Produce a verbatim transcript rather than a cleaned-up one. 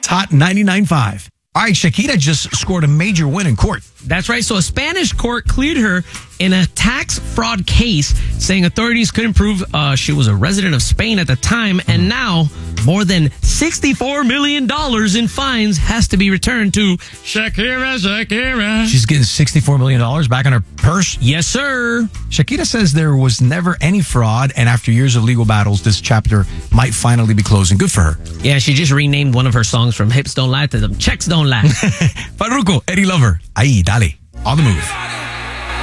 It's Hot ninety-nine point five. All right, Shakira just scored a major win in court. That's right. So a Spanish court cleared her in a tax fraud case, saying authorities couldn't prove uh, she was a resident of Spain at the time. And now more than sixty-four million dollars in fines has to be returned to Shakira, Shakira. She's getting sixty-four million dollars back in her purse. Yes, sir. Shakira says there was never any fraud, and after years of legal battles, this chapter might finally be closing. Good for her. Yeah, she just renamed one of her songs from Hips Don't Lie to them Checks Don't Lie. Farruko, Eddie Lover. Ahí, dale. On the move.